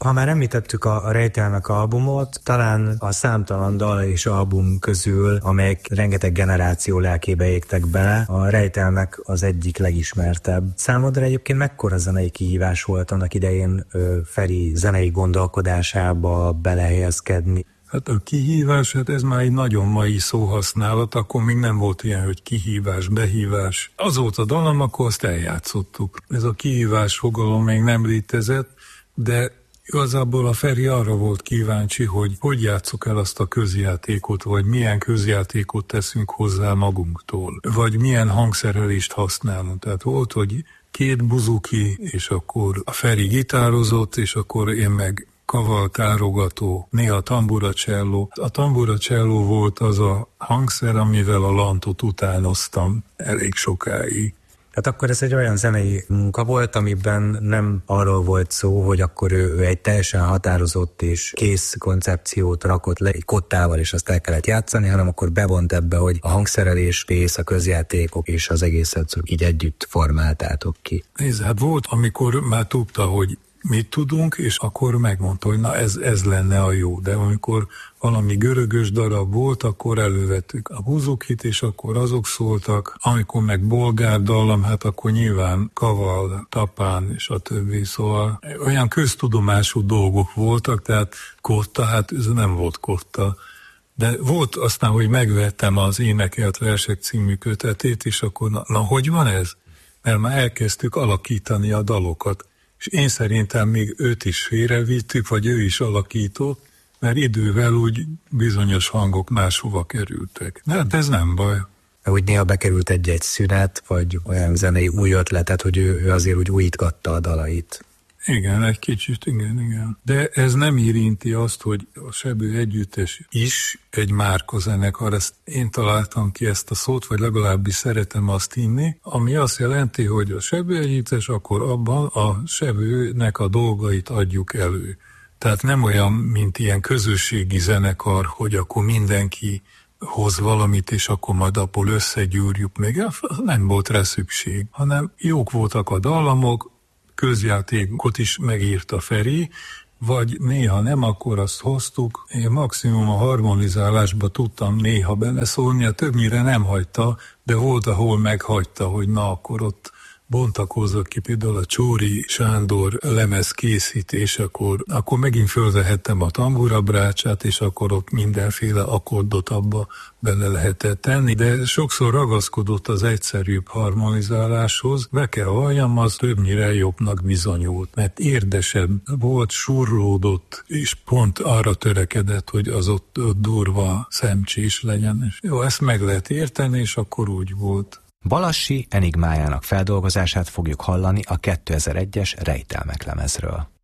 Ha már említettük a Rejtelmek albumot, talán a számtalan dal és album közül, amelyek rengeteg generáció lelkébe égtek bele, a Rejtelmek az egyik legismertebb. Számodra egyébként mekkora zenei kihívás volt annak idején Feri zenei gondolkodásába belehelyezkedni? Hát a kihívás, hát ez már egy nagyon mai szóhasználat, akkor még nem volt ilyen, hogy kihívás, behívás. Az volt a dallam, akkor azt eljátszottuk. Ez a kihívás fogalom még nem létezett, de igazából a Feri arra volt kíváncsi, hogy játsszuk el azt a közjátékot, vagy milyen közjátékot teszünk hozzá magunktól, vagy milyen hangszerelést használunk. Tehát volt, hogy 2 buzuki, és akkor a Feri gitározott, és akkor én meg kaval, tárogató, néha tamburacelló. A tamburacelló volt az a hangszer, amivel a lantot utánoztam elég sokáig. Tehát akkor ez egy olyan zenei munka volt, amiben nem arról volt szó, hogy akkor ő egy teljesen határozott és kész koncepciót rakott le egy kottával, és azt el kellett játszani, hanem akkor bevont ebbe, hogy a hangszerelés, spész, a közjátékok és az egészet így együtt formáltátok ki. Nézd, hát volt, amikor már tudta, hogy mit tudunk, és akkor megmondta, hogy na ez lenne a jó. De amikor valami görögös darab volt, akkor elővettük a buzukit, és akkor azok szóltak. Amikor meg bolgár dallam, hát akkor nyilván kaval, tapán, és a többi. Szóval olyan köztudomású dolgok voltak, tehát kotta, hát ez nem volt kotta. De volt aztán, hogy megvettem az Énekelt versek című kötetét, és akkor na hogy van ez? Mert már elkezdtük alakítani a dalokat. És én szerintem még őt is félrevittük, vagy ő is alakított, mert idővel úgy bizonyos hangok máshova kerültek. De hát ez nem baj. Úgy néha bekerült egy szünet, vagy olyan zenei új ötletet, hogy ő azért úgy újítgatta a dalait. Igen, egy kicsit, igen. De ez nem érinti azt, hogy a Sebő Együttes is egy márkazenekar. Ezt én találtam ki ezt a szót, vagy legalábbis szeretem azt hinni, ami azt jelenti, hogy a Sebő Együttes, akkor abban a Sebőnek a dolgait adjuk elő. Tehát nem olyan, mint ilyen közösségi zenekar, hogy akkor mindenki hoz valamit, és akkor majd abból összegyűrjük meg. Nem volt rá szükség, hanem jók voltak a dallamok, közjátékot is megírta Feri, vagy néha nem, akkor azt hoztuk. Én maximum a harmonizálásba tudtam néha beleszólni, többnyire nem hagyta, de volt, ahol meghagyta, hogy na akkor ott bontakozzak ki, például a Csóri Sándor lemez készítés, akkor megint fölvehettem a tamburabrácsát, és akkor ott mindenféle akkordot abba bele lehetett tenni, de sokszor ragaszkodott az egyszerűbb harmonizáláshoz. Be kell valljam, az többnyire jobbnak bizonyult, mert érdesebb volt, surlódott, és pont arra törekedett, hogy az ott durva szemcsés legyen. És jó, ezt meg lehet érteni, és akkor úgy volt. Balassi enigmájának feldolgozását fogjuk hallani a 2001-es Rejtelmek lemezről.